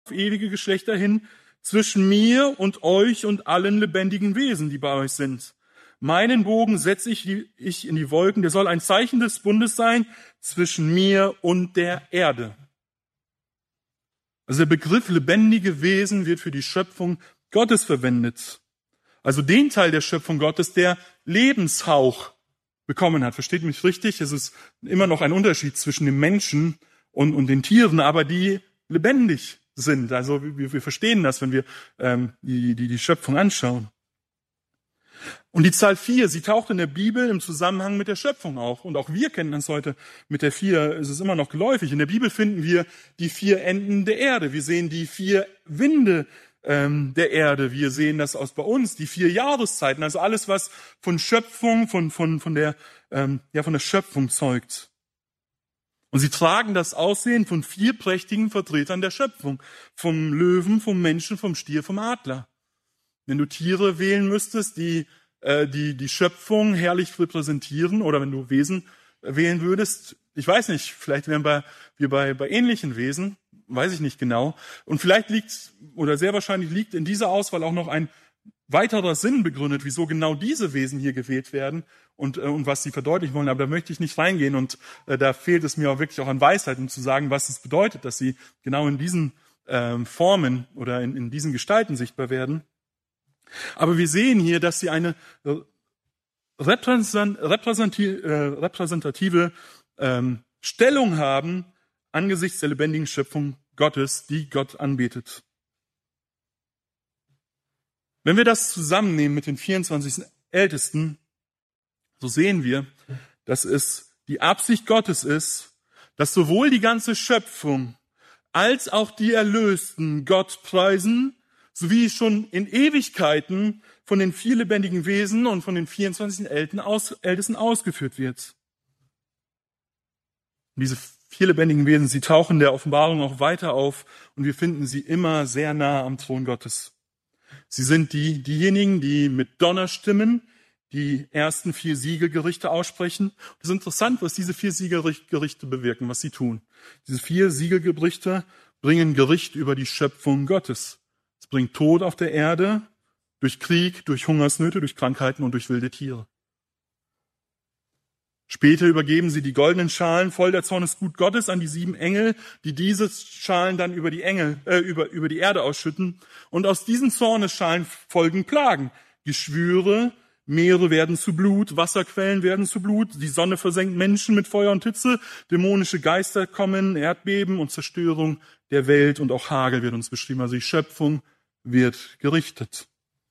ewige Geschlechter hin, zwischen mir und euch und allen lebendigen Wesen, die bei euch sind. Meinen Bogen setze ich in die Wolken, der soll ein Zeichen des Bundes sein zwischen mir und der Erde. Also der Begriff lebendige Wesen wird für die Schöpfung Gottes verwendet. Also den Teil der Schöpfung Gottes, der Lebenshauch bekommen hat. Versteht mich richtig? Es ist immer noch ein Unterschied zwischen dem Menschen und den Tieren, aber die lebendig sind. Also wir verstehen das, wenn wir die Schöpfung anschauen. Und die Zahl 4, sie taucht in der Bibel im Zusammenhang mit der Schöpfung auf. Und auch wir kennen das heute mit der 4, es ist immer noch geläufig. In der Bibel finden wir die 4 Enden der Erde. Wir sehen die 4 Winde der Erde. Wir sehen das bei uns, die 4 Jahreszeiten. Also alles, was von Schöpfung, von der Schöpfung zeugt. Und sie tragen das Aussehen von 4 prächtigen Vertretern der Schöpfung. Vom Löwen, vom Menschen, vom Stier, vom Adler. Wenn du Tiere wählen müsstest, die Schöpfung herrlich repräsentieren, oder wenn du Wesen wählen würdest, ich weiß nicht, vielleicht wären wir bei ähnlichen Wesen, weiß ich nicht genau. Und vielleicht sehr wahrscheinlich liegt in dieser Auswahl auch noch ein weiterer Sinn begründet, wieso genau diese Wesen hier gewählt werden und was sie verdeutlichen wollen. Aber da möchte ich nicht reingehen und da fehlt es mir auch wirklich auch an Weisheit, um zu sagen, was es bedeutet, dass sie genau in diesen Formen oder in diesen Gestalten sichtbar werden. Aber wir sehen hier, dass sie eine repräsentative Stellung haben angesichts der lebendigen Schöpfung Gottes, die Gott anbetet. Wenn wir das zusammennehmen mit den 24 Ältesten, so sehen wir, dass es die Absicht Gottes ist, dass sowohl die ganze Schöpfung als auch die Erlösten Gott preisen, sowie schon in Ewigkeiten von den 4 lebendigen Wesen und von den 24 Ältesten ausgeführt wird. Und diese 4 lebendigen Wesen, sie tauchen in der Offenbarung auch weiter auf und wir finden sie immer sehr nah am Thron Gottes. Sie sind diejenigen, die mit Donnerstimmen die ersten 4 Siegelgerichte aussprechen. Es ist interessant, was diese 4 Siegelgerichte bewirken, was sie tun. Diese 4 Siegelgerichte bringen Gericht über die Schöpfung Gottes. Es bringt Tod auf der Erde, durch Krieg, durch Hungersnöte, durch Krankheiten und durch wilde Tiere. Später übergeben sie die goldenen Schalen voll der Zornesglut Gottes an die 7 Engel, die diese Schalen dann über die Erde ausschütten. Und aus diesen Zornesschalen folgen Plagen. Geschwüre, Meere werden zu Blut, Wasserquellen werden zu Blut, die Sonne versenkt Menschen mit Feuer und Hitze, dämonische Geister kommen, Erdbeben und Zerstörung der Welt und auch Hagel wird uns beschrieben. Also die Schöpfung wird gerichtet.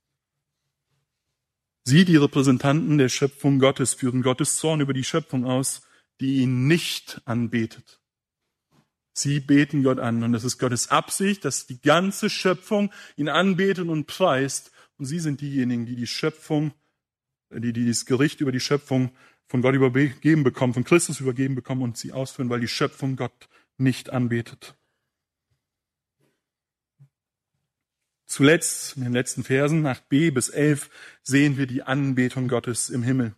Sie, die Repräsentanten der Schöpfung Gottes, führen Gottes Zorn über die Schöpfung aus, die ihn nicht anbetet. Sie beten Gott an und es ist Gottes Absicht, dass die ganze Schöpfung ihn anbetet und preist. Und sie sind diejenigen, die das Gericht über die Schöpfung von Gott übergeben bekommen, von Christus übergeben bekommen und sie ausführen, weil die Schöpfung Gott nicht anbetet. Zuletzt, in den letzten Versen, 8b bis 11, sehen wir die Anbetung Gottes im Himmel.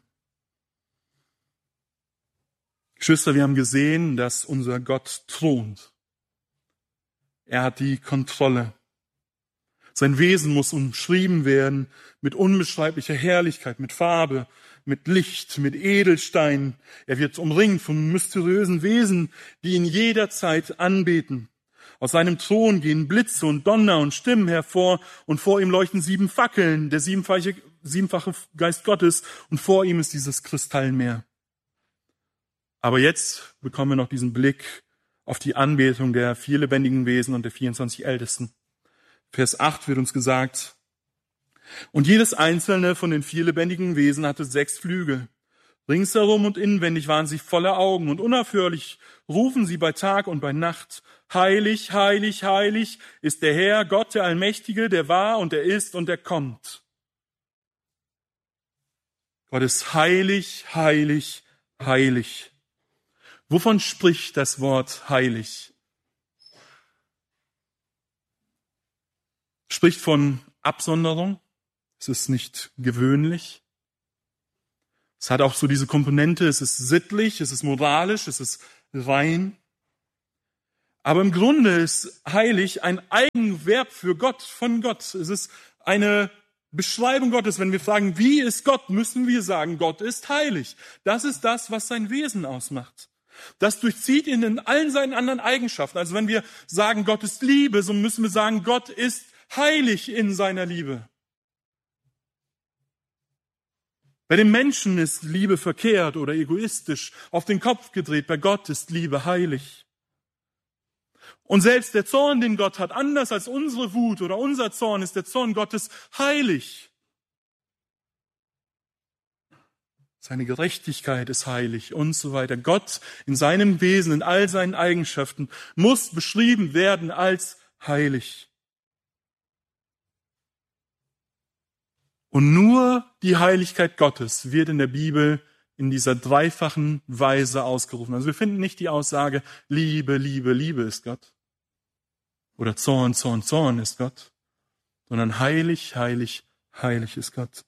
Geschwister, wir haben gesehen, dass unser Gott thront. Er hat die Kontrolle. Sein Wesen muss umschrieben werden mit unbeschreiblicher Herrlichkeit, mit Farbe, mit Licht, mit Edelsteinen. Er wird umringt von mysteriösen Wesen, die ihn jederzeit anbeten. Aus seinem Thron gehen Blitze und Donner und Stimmen hervor und vor ihm leuchten 7 Fackeln, der siebenfache Geist Gottes und vor ihm ist dieses Kristallmeer. Aber jetzt bekommen wir noch diesen Blick auf die Anbetung der 4 lebendigen Wesen und der 24 Ältesten. Vers 8 wird uns gesagt, und jedes einzelne von den 4 lebendigen Wesen hatte 6 Flügel. Ringsherum und inwendig waren sie voller Augen und unaufhörlich rufen sie bei Tag und bei Nacht, heilig, heilig, heilig ist der Herr, Gott, der Allmächtige, der war und der ist und der kommt. Gott ist heilig, heilig, heilig. Wovon spricht das Wort heilig? Spricht von Absonderung. Es ist nicht gewöhnlich. Es hat auch so diese Komponente, es ist sittlich, es ist moralisch, es ist rein. Aber im Grunde ist heilig ein Eigenverb für Gott, von Gott. Es ist eine Beschreibung Gottes. Wenn wir fragen, wie ist Gott, müssen wir sagen, Gott ist heilig. Das ist das, was sein Wesen ausmacht. Das durchzieht ihn in allen seinen anderen Eigenschaften. Also wenn wir sagen, Gott ist Liebe, so müssen wir sagen, Gott ist heilig in seiner Liebe. Bei den Menschen ist Liebe verkehrt oder egoistisch, auf den Kopf gedreht. Bei Gott ist Liebe heilig. Und selbst der Zorn, den Gott hat, anders als unsere Wut oder unser Zorn, ist der Zorn Gottes heilig. Seine Gerechtigkeit ist heilig und so weiter. Gott in seinem Wesen, in all seinen Eigenschaften muss beschrieben werden als heilig. Und nur die Heiligkeit Gottes wird in der Bibel in dieser dreifachen Weise ausgerufen. Also wir finden nicht die Aussage, Liebe, Liebe, Liebe ist Gott. Oder Zorn, Zorn, Zorn ist Gott. Sondern heilig, heilig, heilig ist Gott.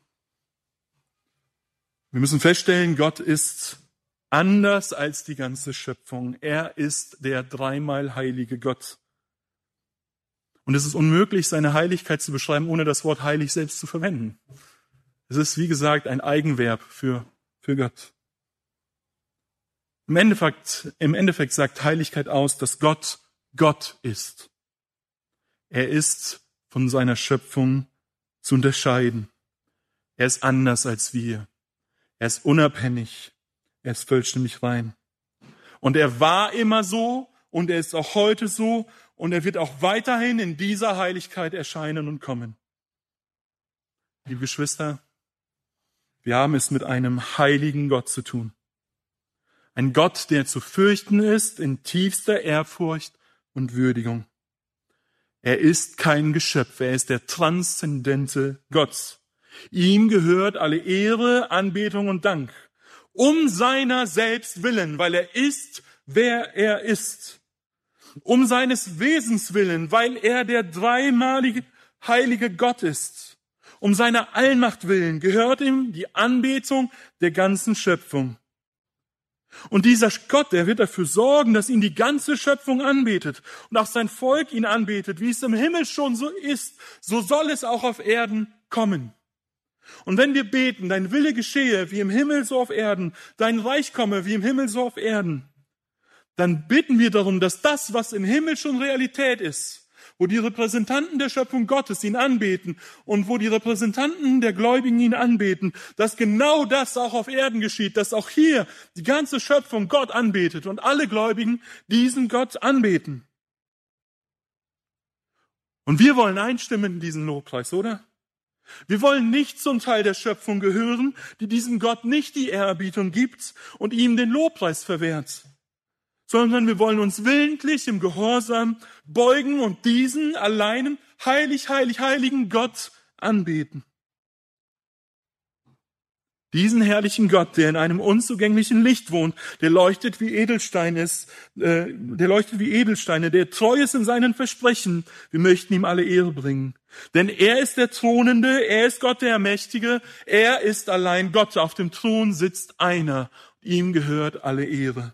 Wir müssen feststellen, Gott ist anders als die ganze Schöpfung. Er ist der dreimal heilige Gott. Und es ist unmöglich, seine Heiligkeit zu beschreiben, ohne das Wort heilig selbst zu verwenden. Es ist, wie gesagt, ein Eigenverb für Gott. Im Endeffekt sagt Heiligkeit aus, dass Gott Gott ist. Er ist von seiner Schöpfung zu unterscheiden. Er ist anders als wir. Er ist unabhängig. Er ist vollständig rein. Und er war immer so und er ist auch heute so und er wird auch weiterhin in dieser Heiligkeit erscheinen und kommen. Liebe Geschwister, wir haben es mit einem heiligen Gott zu tun. Ein Gott, der zu fürchten ist in tiefster Ehrfurcht und Würdigung. Er ist kein Geschöpf, er ist der transzendente Gott. Ihm gehört alle Ehre, Anbetung und Dank. Um seiner selbst willen, weil er ist, wer er ist. Um seines Wesens willen, weil er der dreimalige heilige Gott ist. Um seiner Allmacht willen gehört ihm die Anbetung der ganzen Schöpfung. Und dieser Gott, der wird dafür sorgen, dass ihn die ganze Schöpfung anbetet und auch sein Volk ihn anbetet. Wie es im Himmel schon so ist, so soll es auch auf Erden kommen. Und wenn wir beten, dein Wille geschehe, wie im Himmel so auf Erden, dein Reich komme, wie im Himmel so auf Erden, dann bitten wir darum, dass das, was im Himmel schon Realität ist, wo die Repräsentanten der Schöpfung Gottes ihn anbeten und wo die Repräsentanten der Gläubigen ihn anbeten, dass genau das auch auf Erden geschieht, dass auch hier die ganze Schöpfung Gott anbetet und alle Gläubigen diesen Gott anbeten. Und wir wollen einstimmen in diesen Lobpreis, oder? Wir wollen nicht zum Teil der Schöpfung gehören, die diesem Gott nicht die Ehrerbietung gibt und ihm den Lobpreis verwehrt, sondern wir wollen uns willentlich im Gehorsam beugen und diesen alleinen heilig, heilig, heiligen Gott anbeten. Diesen herrlichen Gott, der in einem unzugänglichen Licht wohnt, der leuchtet wie Edelstein ist, der leuchtet wie Edelsteine, der treu ist in seinen Versprechen. Wir möchten ihm alle Ehre bringen. Denn er ist der Thronende, er ist Gott der Mächtige, er ist allein Gott. Auf dem Thron sitzt einer, ihm gehört alle Ehre.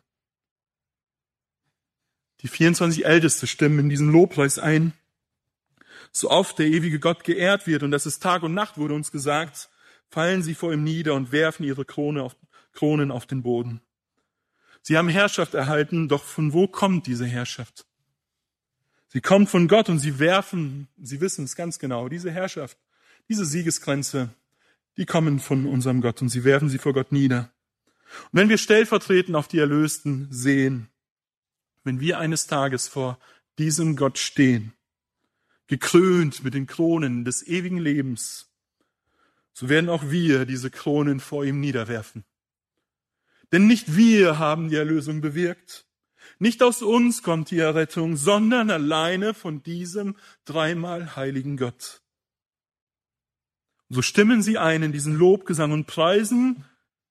Die 24 Älteste stimmen in diesen Lobpreis ein. So oft der ewige Gott geehrt wird, und das ist Tag und Nacht, wurde uns gesagt, fallen sie vor ihm nieder und werfen ihre Kronen auf den Boden. Sie haben Herrschaft erhalten, doch von wo kommt diese Herrschaft? Sie kommt von Gott und sie wissen es ganz genau, diese Herrschaft, diese Siegeskränze, die kommen von unserem Gott und sie werfen sie vor Gott nieder. Und wenn wir stellvertretend auf die Erlösten sehen, wenn wir eines Tages vor diesem Gott stehen, gekrönt mit den Kronen des ewigen Lebens, so werden auch wir diese Kronen vor ihm niederwerfen. Denn nicht wir haben die Erlösung bewirkt, nicht aus uns kommt die Errettung, sondern alleine von diesem dreimal heiligen Gott. So stimmen sie ein in diesen Lobgesang und preisen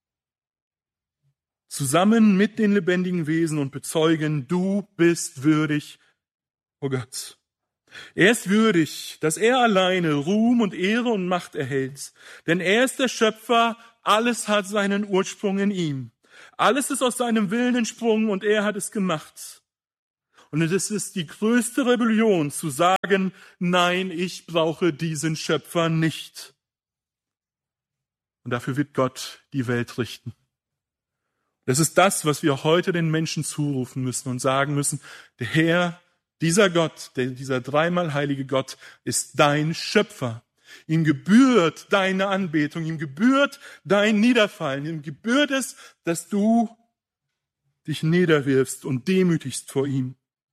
zusammen mit den lebendigen Wesen und bezeugen, du bist würdig, o Gott. Er ist würdig, dass er alleine Ruhm und Ehre und Macht erhält. Denn er ist der Schöpfer, alles hat seinen Ursprung in ihm. Alles ist aus seinem Willen entsprungen und er hat es gemacht. Und es ist die größte Rebellion zu sagen, nein, ich brauche diesen Schöpfer nicht. Und dafür wird Gott die Welt richten. Das ist das, was wir heute den Menschen zurufen müssen und sagen müssen, der Herr, dieser Gott, dieser dreimal heilige Gott ist dein Schöpfer. Ihm gebührt deine Anbetung, ihm gebührt dein Niederfallen, ihm gebührt es, dass du dich niederwirfst und demütigst vor ihm.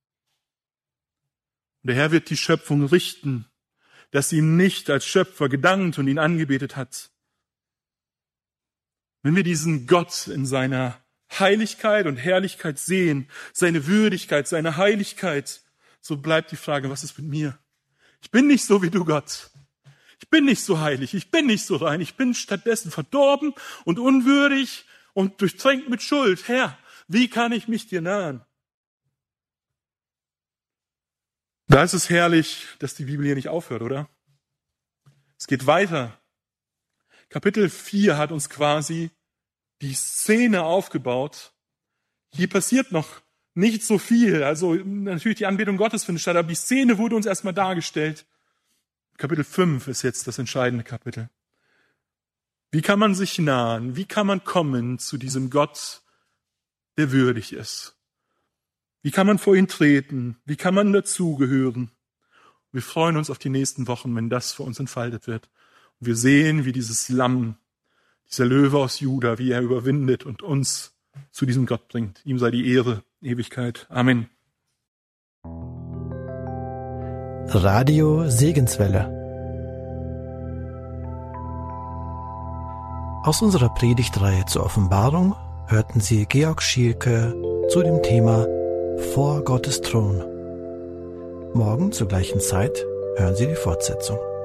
Und der Herr wird die Schöpfung richten, dass sie ihm nicht als Schöpfer gedankt und ihn angebetet hat. Wenn wir diesen Gott in seiner Heiligkeit und Herrlichkeit sehen, seine Würdigkeit, seine Heiligkeit, so bleibt die Frage, was ist mit mir? Ich bin nicht so wie du, Gott. Ich bin nicht so heilig, ich bin nicht so rein, ich bin stattdessen verdorben und unwürdig und durchtränkt mit Schuld. Herr, wie kann ich mich dir nahen? Da ist es herrlich, dass die Bibel hier nicht aufhört, oder? Es geht weiter. Kapitel 4 hat uns quasi die Szene aufgebaut. Hier passiert noch nicht so viel. Also natürlich die Anbetung Gottes findet statt, aber die Szene wurde uns erstmal dargestellt. Kapitel 5 ist jetzt das entscheidende Kapitel. Wie kann man sich nahen? Wie kann man kommen zu diesem Gott, der würdig ist? Wie kann man vor ihn treten? Wie kann man dazugehören? Wir freuen uns auf die nächsten Wochen, wenn das für uns entfaltet wird. Und wir sehen, wie dieses Lamm, dieser Löwe aus Juda, wie er überwindet und uns zu diesem Gott bringt. Ihm sei die Ehre, Ewigkeit. Amen. Radio Segenswelle. Aus unserer Predigtreihe zur Offenbarung hörten Sie Georg Schielke zu dem Thema Vor Gottes Thron. Morgen zur gleichen Zeit hören Sie die Fortsetzung.